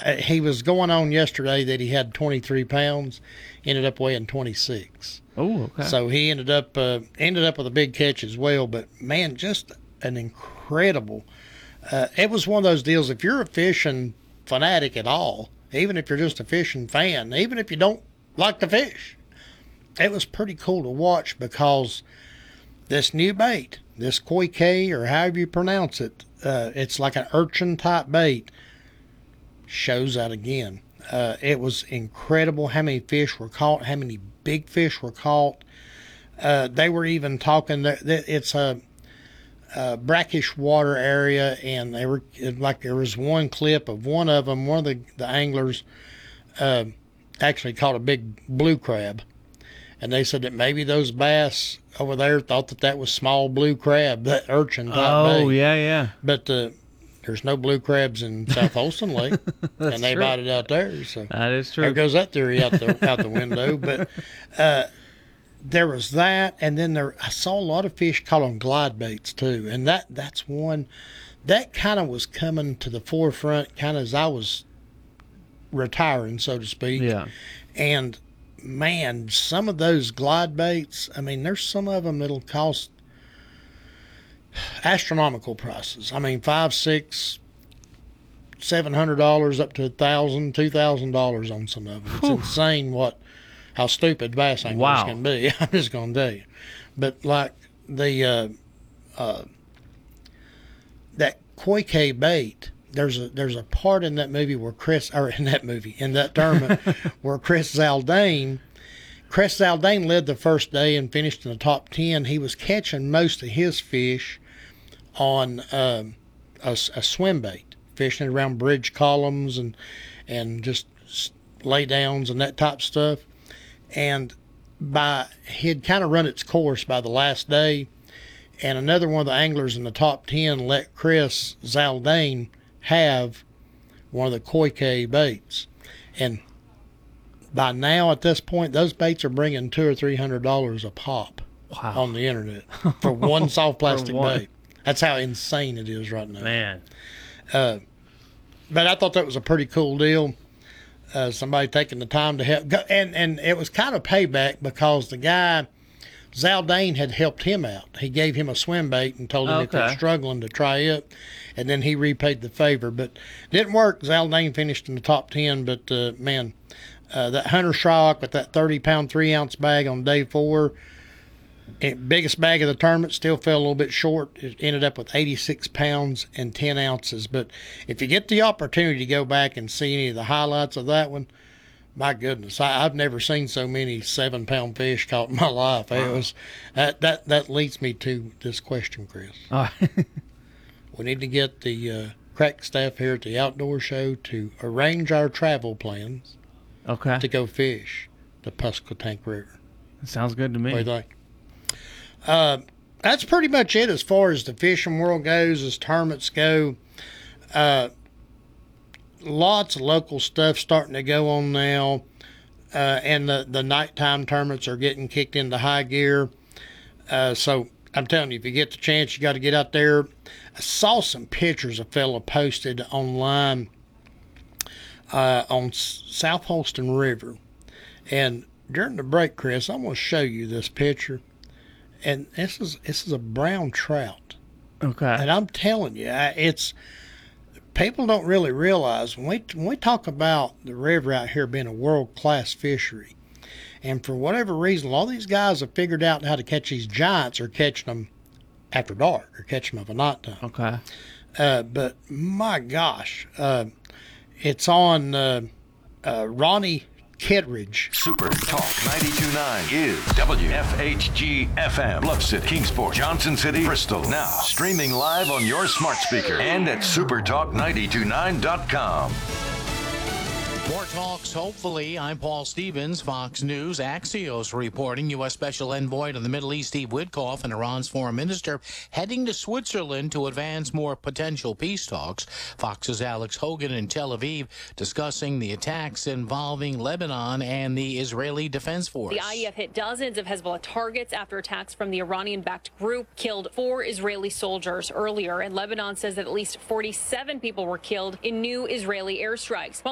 He was going on yesterday that he had 23 pounds, ended up weighing 26. Oh, okay. So he ended up with a big catch as well. But man, just an incredible. It was one of those deals. If you're a fishing fanatic at all, even if you're just a fishing fan, even if you don't like to fish, it was pretty cool to watch because this new bait, this koi K or however you pronounce it, it's like an urchin type bait, shows out again. It was incredible how many fish were caught, how many big fish were caught. They were even talking that it's a brackish water area, and they were like, there was one clip of one of them, one of the anglers actually caught a big blue crab, and they said that maybe those bass over there thought that was small blue crab, that urchin type bait. Oh, yeah. But there's no blue crabs in South Holston Lake, and they true. bought it out there. So That is true. there goes that theory out the window. But there was that, and then I saw a lot of fish caught on glide baits too, and that's one that kind of was coming to the forefront kind of as I was retiring, so to speak. Yeah. And man, some of those glide baits, I mean, there's some of them that'll cost astronomical prices. I mean, $500, $600, $700 up to $1,000, $2,000 on some of them. It's insane how stupid bass anglers can be. I'm just gonna tell you. But like that koi K bait, there's a part in that movie where in that tournament where Chris Zaldain led the first day and finished in the top 10. He was catching most of his fish on a swim bait, fishing around bridge columns and just lay downs and that type of stuff. And he'd kind of run its course by the last day, and another one of the anglers in the top 10 let Chris Zaldain have one of the koi K baits. And by now, at this point, those baits are bringing $200 or $300 a pop on the internet for one soft plastic bait. That's how insane it is right now. Man. But I thought that was a pretty cool deal. Somebody taking the time to help. And it was kind of payback because the guy, Zaldain, had helped him out. He gave him a swim bait and told him if he was struggling to try it. And then he repaid the favor. But it didn't work. Zaldain finished in the top 10. But, man, that Hunter Schrock with that 30-pound, 3-ounce bag on day 4, biggest bag of the tournament, still fell a little bit short. It ended up with 86 pounds and 10 ounces. But if you get the opportunity to go back and see any of the highlights of that one, my goodness, I've never seen so many 7-pound fish caught in my life. It was that leads me to this question, Chris. We need to get the crack staff here at the outdoor show to arrange our travel plans to go fish the Pasquotank River. Sounds good to me. What do you think? That's pretty much it as far as the fishing world goes, as tournaments go. Lots of local stuff starting to go on now, and the nighttime tournaments are getting kicked into high gear. So I'm telling you, if you get the chance, you got to get out there. I saw some pictures a fella posted online on South Holston River, and during the break, Chris, I'm going to show you this picture. And this is a brown trout. Okay. And I'm telling you, people don't really realize when we talk about the river out here being a world-class fishery, and for whatever reason, a lot of these guys have figured out how to catch these giants or catching them after dark or catching them at night time. Okay. But my gosh, it's on Ronnie Kittredge. Super Talk 92.9 is WFHG FM. Bluff City, Kingsport, Johnson City, Bristol. Now streaming live on your smart speaker and at supertalk929.com. More talks, hopefully. I'm Paul Stevens, Fox News. Axios reporting U.S. Special Envoy to the Middle East, Steve Witkoff, and Iran's foreign minister heading to Switzerland to advance more potential peace talks. Fox's Alex Hogan in Tel Aviv discussing the attacks involving Lebanon and the Israeli Defense Force. The IDF hit dozens of Hezbollah targets after attacks from the Iranian-backed group killed 4 Israeli soldiers earlier, and Lebanon says that at least 47 people were killed in new Israeli airstrikes.